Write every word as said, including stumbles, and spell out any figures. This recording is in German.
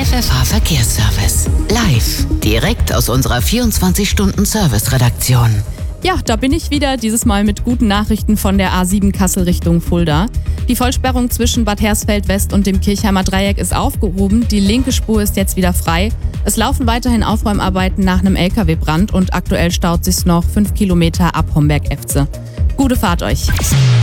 F F H Verkehrsservice. Live, direkt aus unserer vierundzwanzig-Stunden-Service-Redaktion. Ja, da bin ich wieder, dieses Mal mit guten Nachrichten von der A sieben Kassel Richtung Fulda. Die Vollsperrung zwischen Bad Hersfeld West und dem Kirchheimer Dreieck ist aufgehoben. Die linke Spur ist jetzt wieder frei. Es laufen weiterhin Aufräumarbeiten nach einem L K W-Brand und aktuell staut sich noch fünf Kilometer ab Homberg-Efze. Gute Fahrt euch!